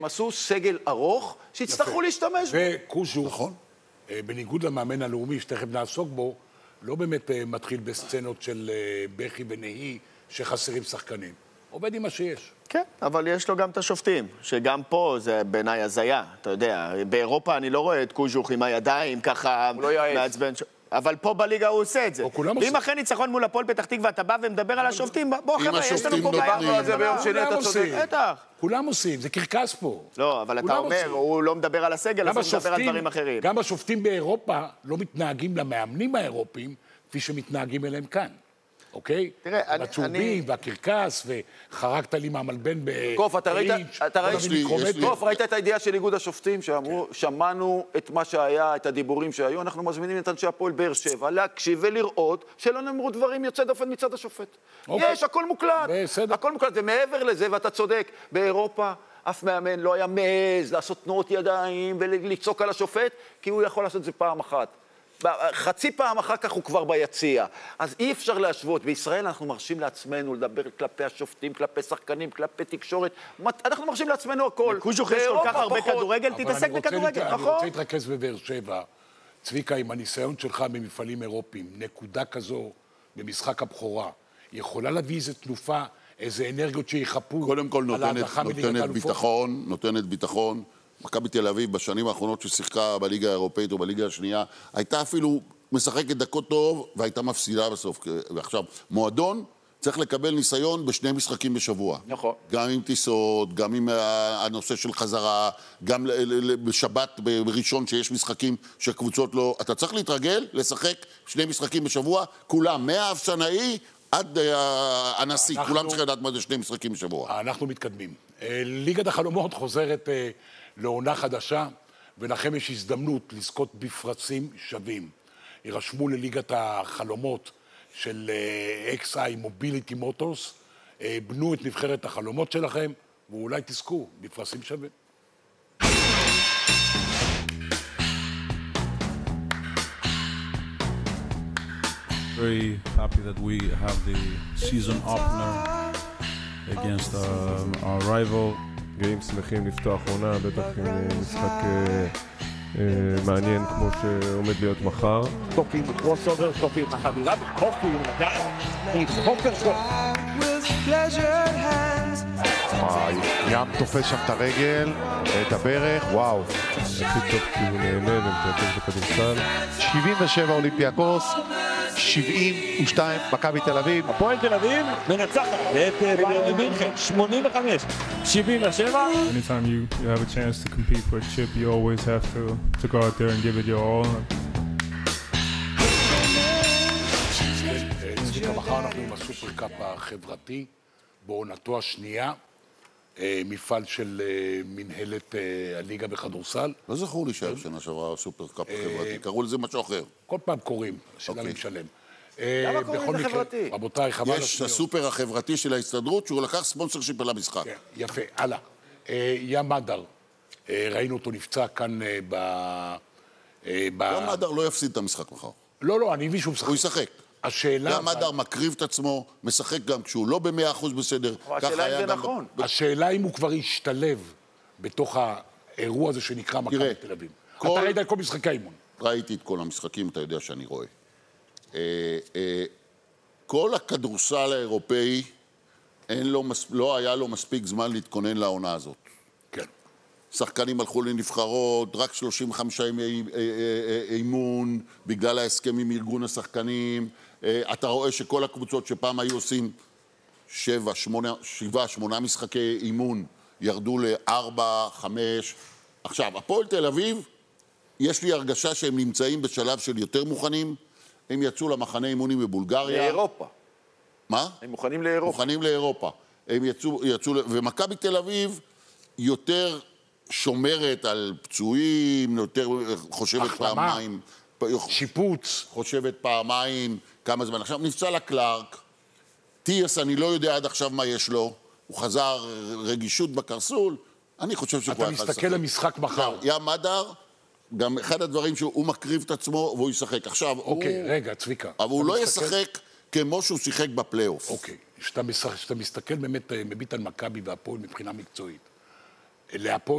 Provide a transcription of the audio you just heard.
הם עשו סגל ארוך שהצטרכו להשתמש בו. וקוז'וך, נכון. בניגוד למאמן הלאומי שתכף נעסוק בו, לא באמת מתחיל בסצנות של בכי ונהי שחסרים שחקנים. עובד עם מה שיש. כן, אבל יש לו גם את השופטים, שגם פה זה בעיניי הזיה, אתה יודע. באירופה אני לא רואה את קוז'וך עם הידיים ככה מעצבן. אבל פה בליגה הוא עושה את זה. ואם אחרי ניצחון מול הפועל פתח תקווה ואתה בא ומדבר על השופטים, בוא חבר'ה, יש לנו פה בעיה. דיברנו על זה ביום שני, אתה צודק. בטח. כולם עושים, זה קרקס פה. לא, אבל אתה אומר, הוא לא מדבר על הסגל, אז הוא מדבר על דברים אחרים. גם השופטים באירופה לא מתנהגים למאמנים האירופיים, כפי שמתנהגים אליהם כאן. אוקיי? תראה, בצהובים והקרקס, וחרקת לי מהמלבן באיץ'. קוף, ראית את הידיעה של איגוד השופטים, שאמרו, שמענו את מה שהיה, את הדיבורים שהיו, אנחנו מזמינים את אנשי הפועל באר שבע, להקשיב ולראות שלא נאמרו דברים יוצא דופן מצד השופט. יש, הכל מוקלט. הכל מוקלט, ומעבר לזה, ואתה צודק, באירופה אף מאמן לא היה מעז לעשות תנועות ידיים ולצעוק על השופט, כי הוא יכול לעשות את זה פעם אחת. חצי פעם אחר כך הוא כבר ביציע. אז אי אפשר להשוות. בישראל אנחנו מרשים לעצמנו לדבר כלפי השופטים, כלפי שחקנים, כלפי תקשורת. אנחנו מרשים לעצמנו הכל. קוז'וך יש כל כך הרבה כדורגל, תתעסק בכדורגל, נכון? אני רוצה להתרכז בבאר שבע. צביקה, עם הניסיון שלך במפעלים אירופיים, נקודה כזו במשחק הבכורה, יכולה להביא איזו תנופה, איזה אנרגיות שיחפו. קודם כל נותנת ביטחון. מכבי תל אביב בשנים האחרונות ששיחקה בליגה האירופאית או בליגה השנייה, הייתה אפילו משחקת דקות טוב והייתה מפסידה בסוף. ועכשיו, מועדון צריך לקבל ניסיון בשני משחקים בשבוע. נכון. גם עם טיסות, גם עם הנושא של חזרה, גם בשבת בראשון שיש משחקים שקבוצות לא... אתה צריך להתרגל, לשחק שני משחקים בשבוע, כולם, מהאפסנאי עד הנשיא, כולם צריכים לדעת מה זה שני משחקים בשבוע. אנחנו מתקדמים. ליגת החלומות חוזרת לעונה חדשה, ולכם יש הזדמנות לזכות בפרסים שווים. יירשמו לליגת החלומות של XI Mobility Motors, בנו את נבחרת החלומות שלכם, ואולי תזכו בפרסים שווים. Very happy that we have the season opener against our rival. גאים שמחים לפתוח עונה, בטח עם משחק מעניין כמו שעומד להיות מחר. סופים בקרוס אובר, סופים בחבילה, סופים עם חופר שלו. ים תופס שם את הרגל, את הברך, וואו. הכי טוב כי הוא נהנה ומתרכז בכדורסל. 77 אולימפיאקוס, 72 מכבי תל אביב. הפועל תל אביב מנצחת את ביירן מינכן 85-77. Anytime you have a chance to compete for a chip, you always have to go out there and give it your all. מחר אנחנו עם הסופרקאפ החברתי, בעונתו השנייה, מפעל של מנהלת הליגה בכדורסל. לא זכור לי שהיה שנה שעברה הסופרקאפ החברתי, קראו לזה משהו אחר. כל פעם קוראים, השאלה אני משלם. למה קוראים לזה חברתי? רבותיי, חבל השניות. יש הסופר החברתי של ההסתדרות, שהוא לקח ספונסר שיפ על המשחק. יפה, הלאה. ים מדר, ראינו אותו נפצע כאן ים מדר לא יפסיד את המשחק מחר. לא, אני מבין שהוא משחק. הוא ישחק. ים מדר מקריב את עצמו, משחק גם כשהוא לא ב100% בסדר. השאלה אם זה נכון. השאלה אם הוא כבר ישתלב בתוך האירוע הזה שנקרא מכבי תל אביב. אתה ראית את כל משחקי האימון. ראיתי את כל המשחקים, אתה יודע שאני רואה. כל הכדורסל האירופאי, לא היה לו מספיק זמן להתכונן לעונה הזאת. כן. שחקנים הלכו לנבחרות, רק 35 ימי אימון, בגלל ההסכם עם ארגון השחקנים. אתה רואה שכל הקבוצות שפעם היו עושים 7-8 משחקי אימון, ירדו ל4, 5. עכשיו, הפועל תל אביב, יש לי הרגשה שהם נמצאים בשלב של יותר מוכנים. הם יצאו למחנה אימונים בבולגריה. לאירופה. מה? הם מוכנים לאירופה. מוכנים לאירופה. הם יצאו, ומכבי תל אביב יותר שומרת על פצועים, יותר חושבת פעמיים. שיפוץ. חושבת פעמיים, כמה זמן. עכשיו נפצע לקלארק. טיאס, אני לא יודע עד עכשיו מה יש לו. הוא חזר רגישות בקרסול. אני חושב שהוא אתה מסתכל למשחק מחר. ים מדר, גם אחד הדברים שהוא מקריב את עצמו והוא ישחק. עכשיו, אוקיי, רגע, צביקה. אבל הוא לא ישחק כמו שהוא שיחק בפלייאוף. אוקיי. כשאתה מסתכל באמת, מביט על מכבי והפועל מבחינה מקצועית. להפועל